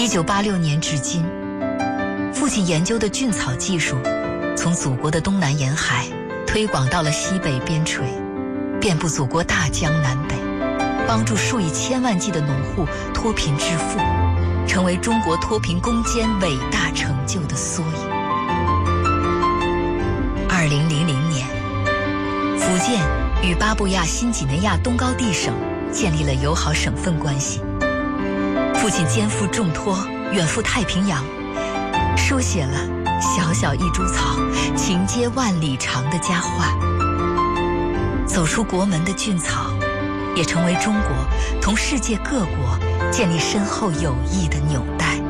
1986年至今，父亲研究的菌草技术从祖国的东南沿海推广到了西北边陲，遍布祖国大江南北，帮助数以千万计的农户脱贫致富，成为中国脱贫攻坚伟大成就的缩影。2000年，福建与巴布亚新几内亚东高地省建立了友好省份关系。父亲肩负重托，远赴太平洋，书写了小小一株草，情接万里长的佳话。走出国门的菌草，也成为中国同世界各国建立深厚友谊的纽带。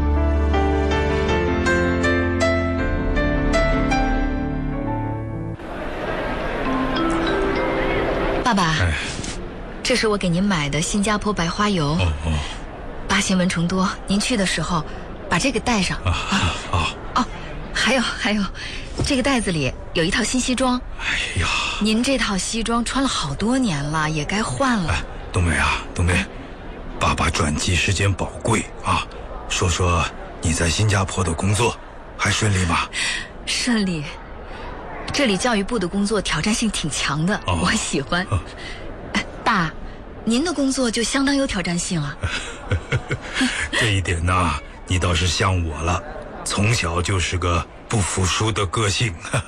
爸爸，这是我给您买的新加坡白花油。八仙蚊虫多，您去的时候把这个带上。还有，这个袋子里有一套新西装。 哎呀， 您这套西装穿了好多年了，也该换了。 冬梅啊，冬梅，爸爸转机时间宝贵啊，说说你在新加坡的工作还顺利吗？ 顺利，这里教育部的工作挑战性挺强的，我喜欢。爸，您的工作就相当有挑战性了。 这一点呢，你倒是像我了，从小就是个不服输的个性。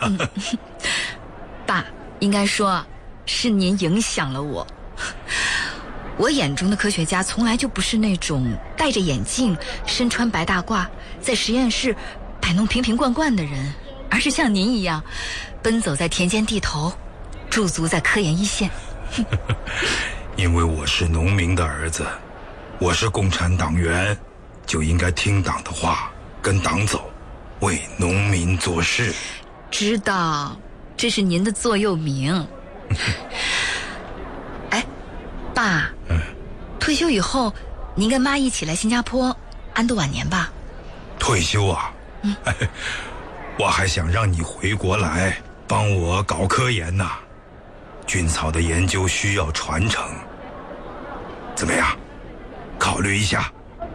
爸，应该说是您影响了我。我眼中的科学家从来就不是那种戴着眼镜、身穿白大褂，在实验室摆弄瓶瓶罐罐的人，而是像您一样，奔走在田间地头，驻足在科研一线。 因为我是农民的儿子，我是共产党员，就应该听党的话，跟党走，为农民做事。 知道，这是您的座右铭。爸，退休以后，您跟妈一起来新加坡安度晚年吧。 退休啊？我还想让你回国来帮我搞科研呢。菌草的研究需要传承，怎么样？考虑一下。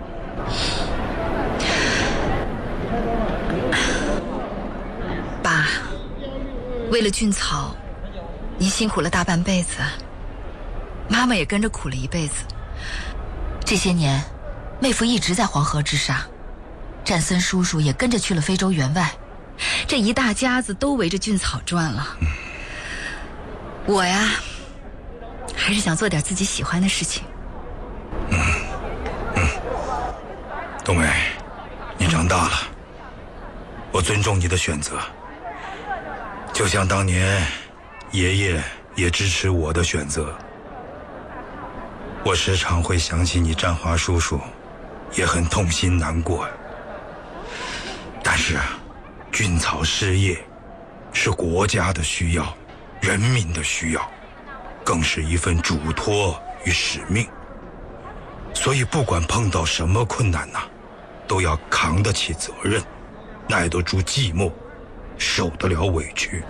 爸，为了菌草，您辛苦了大半辈子，妈妈也跟着苦了一辈子。这些年，妹夫一直在黄河之上，战森叔叔也跟着去了非洲援外，这一大家子都围着菌草转了。我呀，还是想做点自己喜欢的事情。 冬梅，你长大了，我尊重你的选择，就像当年爷爷也支持我的选择。我时常会想起你占华叔叔，也很痛心难过。但是菌草事业是国家的需要，人民的需要，更是一份嘱托与使命。所以不管碰到什么困难呐，都要扛得起责任，耐得住寂寞，受得了委屈。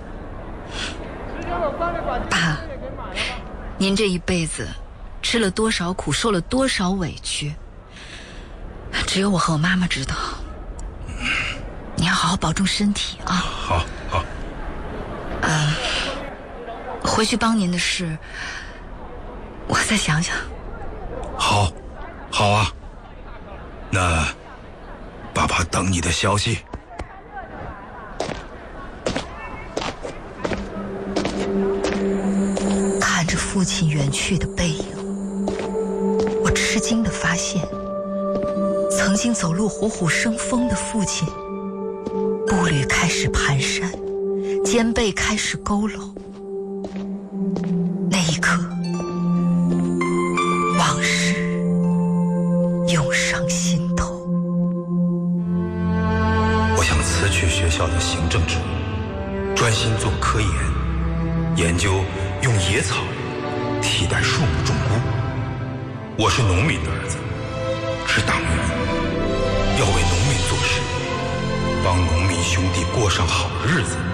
爸，您这一辈子吃了多少苦，受了多少委屈，只有我和我妈妈知道。你要好好保重身体啊。 好。 回去帮您的事，我再想想。 好啊。那爸爸等你的消息。 看着父亲远去的背影，我吃惊地发现，曾经走路虎虎生风的父亲，步履开始蹒跚，肩背开始佝偻。那一刻，往事涌上心头。 我想辞去学校的行政职务，专心做科研究用野草替代树木种菇。我是农民的儿子，是党员，要为农民做事，帮农民兄弟过上好日子。